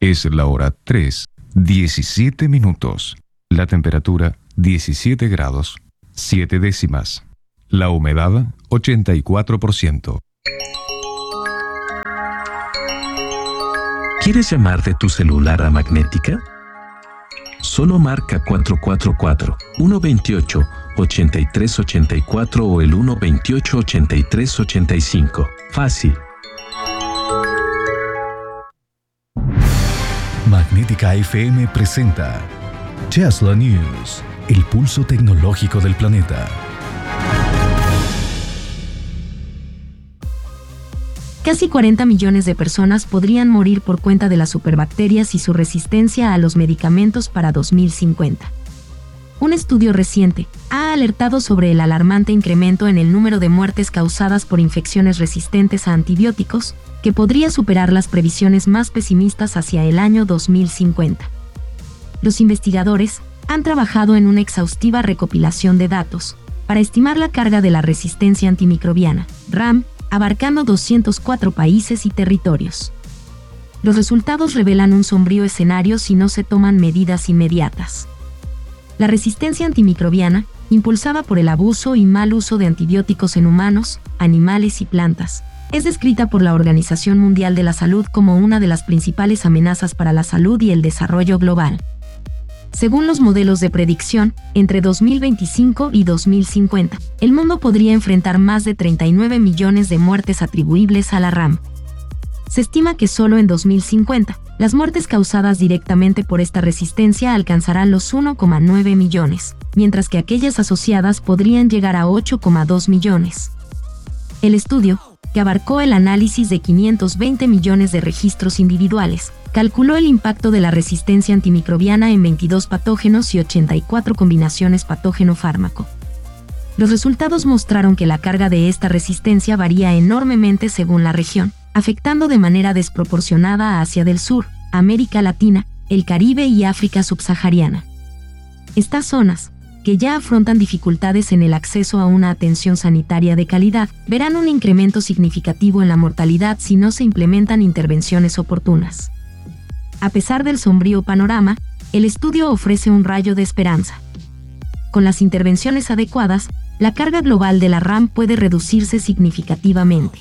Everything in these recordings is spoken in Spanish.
Es la hora 3:17. La temperatura 17 grados, 7 décimas. La humedad 84%. ¿Quieres llamar de tu celular a Magnética? Solo marca 444-128-8384 o el 128-8385. Fácil. Magnética FM presenta Tesla News, el pulso tecnológico del planeta. Casi 40 millones de personas podrían morir por cuenta de las superbacterias y su resistencia a los medicamentos para 2050. Un estudio reciente ha alertado sobre el alarmante incremento en el número de muertes causadas por infecciones resistentes a antibióticos, que podría superar las previsiones más pesimistas hacia el año 2050. Los investigadores han trabajado en una exhaustiva recopilación de datos para estimar la carga de la resistencia antimicrobiana, RAM, abarcando 204 países y territorios. Los resultados revelan un sombrío escenario si no se toman medidas inmediatas. La resistencia antimicrobiana, impulsada por el abuso y mal uso de antibióticos en humanos, animales y plantas, es descrita por la Organización Mundial de la Salud como una de las principales amenazas para la salud y el desarrollo global. Según los modelos de predicción, entre 2025 y 2050, el mundo podría enfrentar más de 39 millones de muertes atribuibles a la RAM. Se estima que solo en 2050, las muertes causadas directamente por esta resistencia alcanzarán los 1,9 millones, mientras que aquellas asociadas podrían llegar a 8,2 millones. El estudio, que abarcó el análisis de 520 millones de registros individuales, calculó el impacto de la resistencia antimicrobiana en 22 patógenos y 84 combinaciones patógeno-fármaco. Los resultados mostraron que la carga de esta resistencia varía enormemente según la región, afectando de manera desproporcionada a Asia del Sur, América Latina, el Caribe y África subsahariana. Estas zonas, que ya afrontan dificultades en el acceso a una atención sanitaria de calidad, verán un incremento significativo en la mortalidad si no se implementan intervenciones oportunas. A pesar del sombrío panorama, el estudio ofrece un rayo de esperanza. Con las intervenciones adecuadas, la carga global de la RAM puede reducirse significativamente.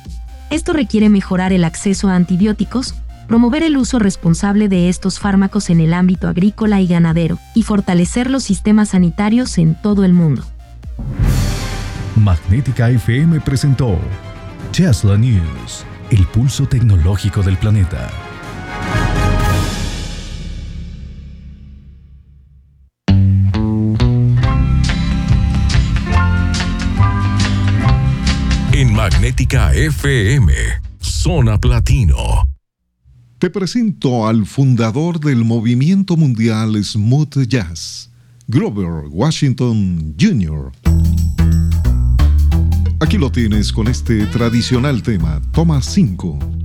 Esto requiere mejorar el acceso a antibióticos, promover el uso responsable de estos fármacos en el ámbito agrícola y ganadero, y fortalecer los sistemas sanitarios en todo el mundo. Magnética FM presentó Tesla News, el pulso tecnológico del planeta. En Magnética FM, Zona Platino. Te presento al fundador del movimiento mundial Smooth Jazz, Grover Washington Jr. Aquí lo tienes con este tradicional tema, toma 5.